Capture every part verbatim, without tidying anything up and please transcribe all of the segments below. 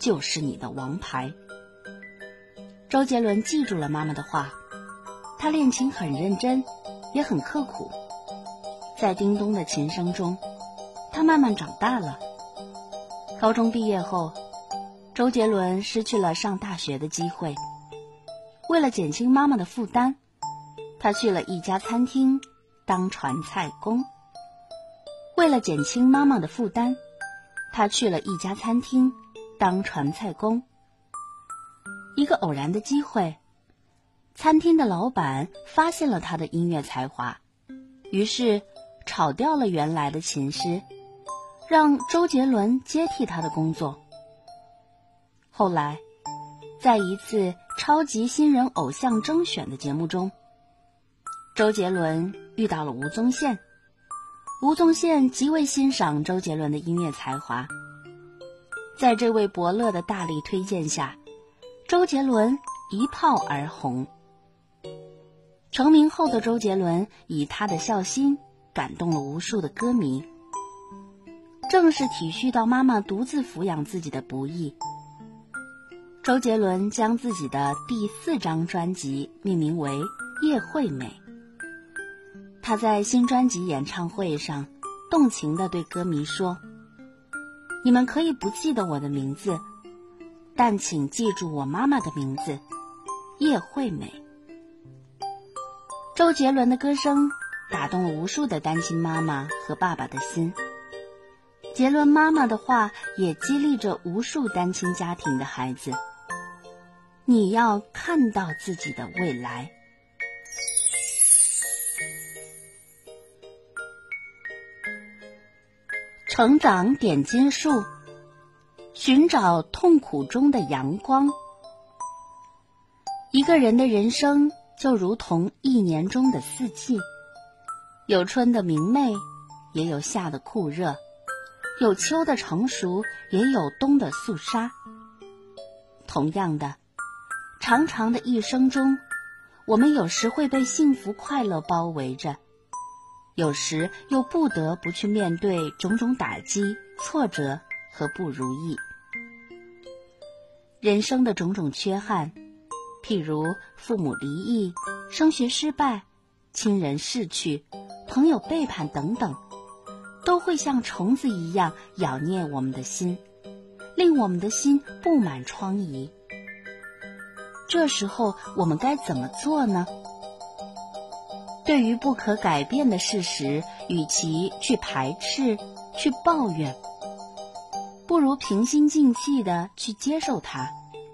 就是你的王牌。周杰伦记住了妈妈的话，他练琴很认真，也很刻苦。在叮咚的琴声中，他慢慢长大了。高中毕业后，周杰伦失去了上大学的机会。为了减轻妈妈的负担，他去了一家餐厅当传菜工。为了减轻妈妈的负担，他去了一家餐厅当传菜工。一个偶然的机会，餐厅的老板发现了他的音乐才华，于是炒掉了原来的琴师，让周杰伦接替他的工作。后来，在一次超级新人偶像征选的节目中，周杰伦遇到了吴宗宪。吴宗宪极为欣赏周杰伦的音乐才华，在这位伯乐的大力推荐下，周杰伦一炮而红。成名后的周杰伦以他的孝心感动了无数的歌迷。正是体恤到妈妈独自抚养自己的不易，周杰伦将自己的第四张专辑命名为《叶惠美》。他在新专辑演唱会上动情地对歌迷说：你们可以不记得我的名字，但请记住我妈妈的名字，叶惠美。周杰伦的歌声打动了无数的单亲妈妈和爸爸的心，杰伦妈妈的话也激励着无数单亲家庭的孩子。你要看到自己的未来。成长点金术，寻找痛苦中的阳光。一个人的人生就如同一年中的四季，有春的明媚，也有夏的酷热，有秋的成熟，也有冬的肃杀。同样的，长长的一生中，我们有时会被幸福快乐包围着，有时又不得不去面对种种打击、挫折和不如意。人生的种种缺憾，譬如父母离异、升学失败、亲人逝去、朋友背叛等等，都会像虫子一样咬啮我们的心，令我们的心布满疮痍。这时候我们该怎么做呢？对于不可改变的事实，与其去排斥、去抱怨，不如平心静气地去接受它。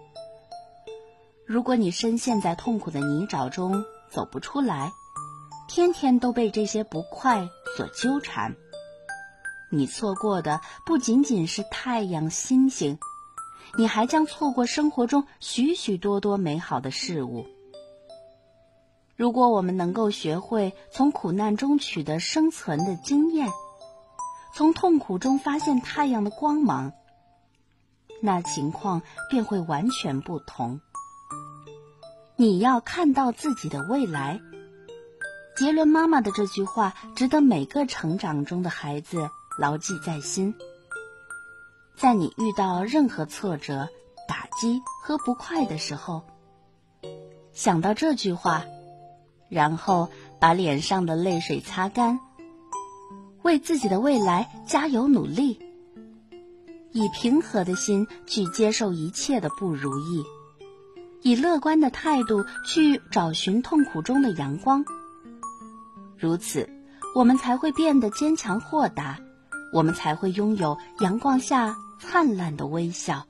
如果你深陷在痛苦的泥沼中走不出来，天天都被这些不快所纠缠，你错过的不仅仅是太阳、星星，你还将错过生活中许许多多美好的事物。如果我们能够学会从苦难中取得生存的经验，从痛苦中发现太阳的光芒，那情况便会完全不同。你要看到自己的未来。杰伦妈妈的这句话值得每个成长中的孩子牢记在心。在你遇到任何挫折、打击和不快的时候，想到这句话，然后把脸上的泪水擦干，为自己的未来加油努力，以平和的心去接受一切的不如意，以乐观的态度去找寻痛苦中的阳光。如此，我们才会变得坚强豁达，我们才会拥有阳光下灿烂的微笑。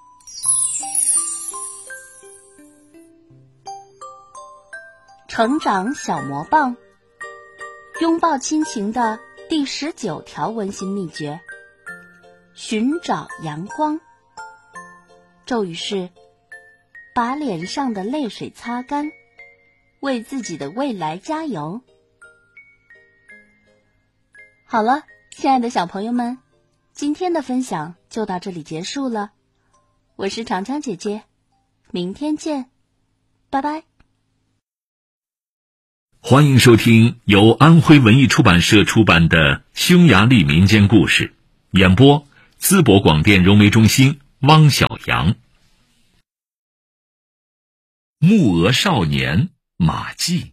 成长小魔棒，拥抱亲情的第十九条温馨秘诀：寻找阳光。咒语是：把脸上的泪水擦干，为自己的未来加油。好了，亲爱的小朋友们，今天的分享就到这里结束了。我是长江姐姐，明天见，拜拜。 欢迎收听由安徽文艺出版社出版的《匈牙利民间故事》，演播淄博广电融媒中心汪小洋。木鹅少年马季。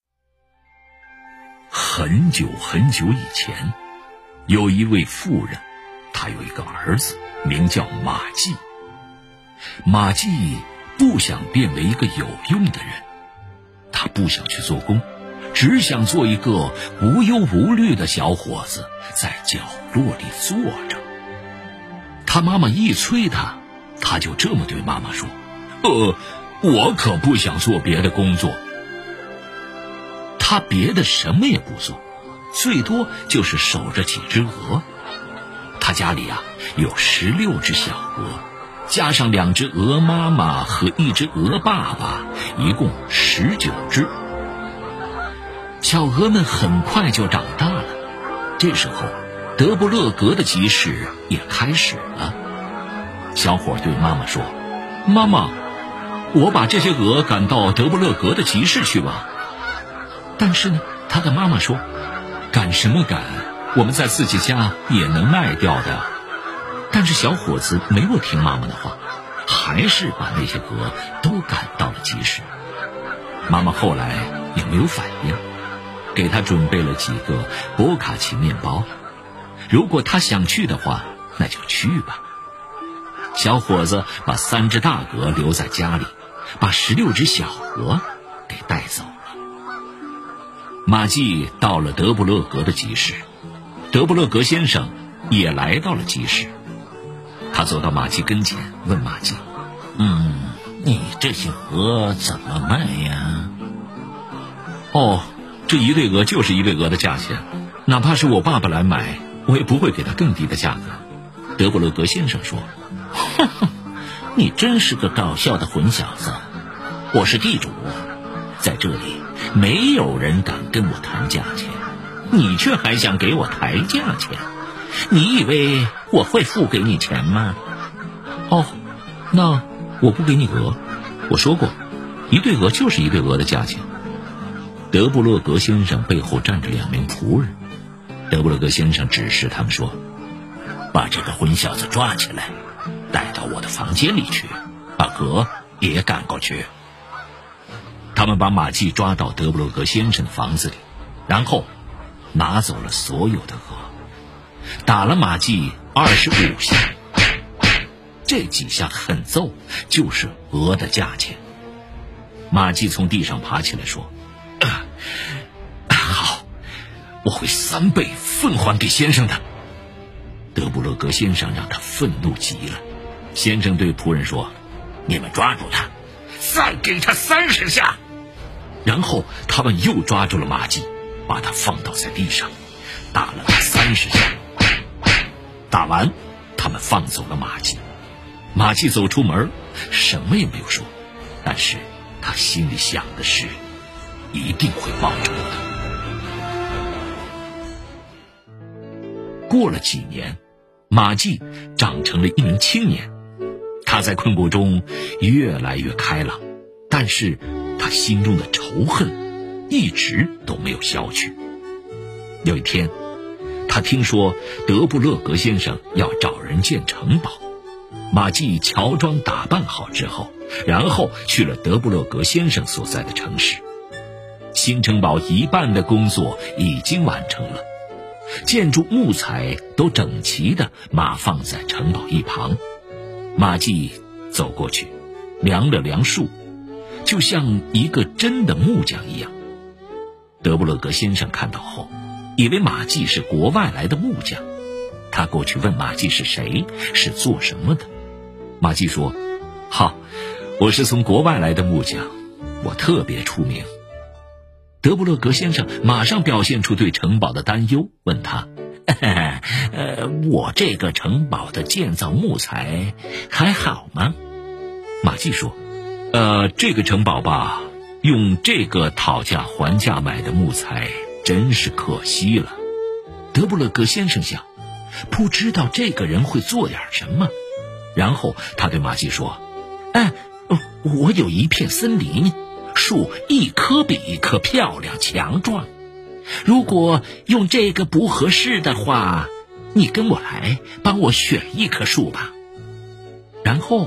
很久很久以前，有一位妇人，她有一个儿子，名叫马季。马季不想变为一个有用的人，他不想去做工，只想做一个无忧无虑的小伙子，在角落里坐着。他妈妈一催他，他就这么对妈妈说：呃，我可不想做别的工作。他别的什么也不做，最多就是守着几只鹅。他家里啊有十六只小鹅，加上两只鹅妈妈和一只鹅爸爸，一共十九只。小鹅们很快就长大了。这时候，德布勒格的集市也开始了。小伙对妈妈说：妈妈，我把这些鹅赶到德布勒格的集市去吧。但是呢，他的妈妈说：赶什么赶，我们在自己家也能卖掉的。但是小伙子没有听妈妈的话，还是把那些鹅都赶到了集市。妈妈后来也没有反应，给他准备了几个波卡奇面包。如果他想去的话，那就去吧。小伙子把三只大鹅留在家里，把十六只小鹅给带走了。马季到了德布勒格的集市，德布勒格先生也来到了集市。他走到马季跟前，问马季：嗯，你这些鹅怎么卖呀？哦，这一对鹅就是一对鹅的价钱，哪怕是我爸爸来买，我也不会给他更低的价格。德布勒格先生说：哼哼，你真是个搞笑的混小子。我是地主，在这里没有人敢跟我谈价钱，你却还想给我抬价钱，你以为我会付给你钱吗？哦，那我不给你鹅，我说过，一对鹅就是一对鹅的价钱。德布勒格先生背后站着两名仆人，德布勒格先生指示他们说：把这个混小子抓起来，带到我的房间里去，把鹅也赶过去。他们把马季抓到德布勒格先生的房子里，然后拿走了所有的鹅，打了马季二十五下。这几下狠揍就是鹅的价钱。马季从地上爬起来说：啊，好，我会三倍奉还给先生的。德布勒格先生让他愤怒极了。先生对仆人说：你们抓住他，再给他三十下。然后他们又抓住了马季，把他放倒在地上，打了他三十下。打完，他们放走了马季。马季走出门，什么也没有说，但是他心里想的是，一定会报仇的。过了几年，马季长成了一名青年，他在困苦中越来越开朗，但是他心中的仇恨一直都没有消去。有一天，他听说德布勒格先生要找人建城堡，马季乔装打扮好之后，然后去了德布勒格先生所在的城市。新城堡一半的工作已经完成了，建筑木材都整齐地码放在城堡一旁。马季走过去，量了量树，就像一个真的木匠一样。德布勒格先生看到后，以为马季是国外来的木匠，他过去问马季是谁，是做什么的。马季说：好，我是从国外来的木匠，我特别出名。德布勒格先生马上表现出对城堡的担忧，问他：呃，我这个城堡的建造木材还好吗？马季说：呃，这个城堡吧，用这个讨价还价买的木材真是可惜了。德布勒格先生想，不知道这个人会做点什么。然后他对马季说：哎，我有一片森林，树一棵比一棵漂亮强壮，如果用这个不合适的话，你跟我来帮我选一棵树吧。 然后